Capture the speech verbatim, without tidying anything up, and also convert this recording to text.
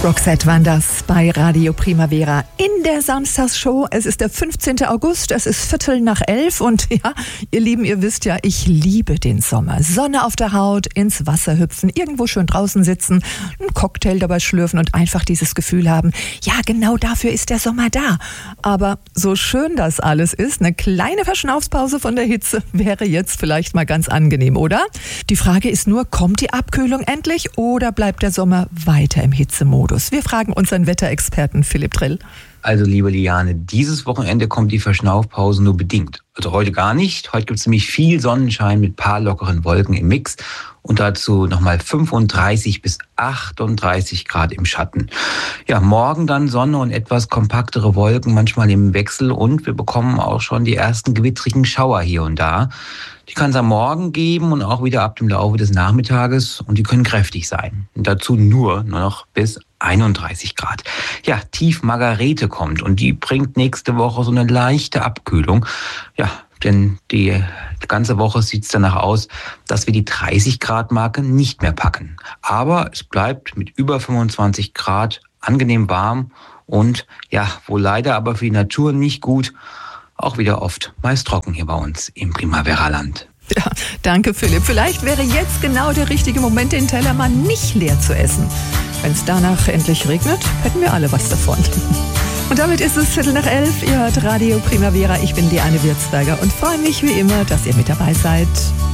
Roxette waren das bei Radio Primavera in der Samstagsshow. Es ist der fünfzehnten August, es ist Viertel nach elf und ja, ihr Lieben, ihr wisst ja, ich liebe den Sommer. Sonne auf der Haut, ins Wasser hüpfen, irgendwo schön draußen sitzen, einen Cocktail dabei schlürfen und einfach dieses Gefühl haben, ja, genau dafür ist der Sommer da. Aber so schön das alles ist, eine kleine Verschnaufspause von der Hitze wäre jetzt vielleicht mal ganz angenehm, oder? Die Frage ist nur, kommt die Abkühlung endlich oder bleibt der Sommer weiter im Hitzemodus? Wir fragen unseren Wetterexperten Philipp Drill. Also liebe Liane, dieses Wochenende kommt die Verschnaufpause nur bedingt. Also heute gar nicht. Heute gibt es nämlich viel Sonnenschein mit paar lockeren Wolken im Mix und dazu nochmal fünfunddreißig bis achtunddreißig Grad im Schatten. Ja, morgen dann Sonne und etwas kompaktere Wolken, manchmal im Wechsel und wir bekommen auch schon die ersten gewittrigen Schauer hier und da. Die kann es am Morgen geben und auch wieder ab dem Laufe des Nachmittages und die können kräftig sein. Und dazu nur noch bis einunddreißig Grad. Ja, Tief Margarete kommt und die bringt nächste Woche so eine leichte Abkühlung. Ja, denn die ganze Woche sieht es danach aus, dass wir die dreißig Grad Marke nicht mehr packen. Aber es bleibt mit über fünfundzwanzig Grad angenehm warm und ja, wohl leider aber für die Natur nicht gut, auch wieder oft meist trocken hier bei uns im Primavera-Land. Ja, danke Philipp. Vielleicht wäre jetzt genau der richtige Moment, den Teller mal nicht leer zu essen. Wenn es danach endlich regnet, hätten wir alle was davon. Und damit ist es Viertel nach elf. Ihr hört Radio Primavera. Ich bin Liane Würzberger und freue mich wie immer, dass ihr mit dabei seid.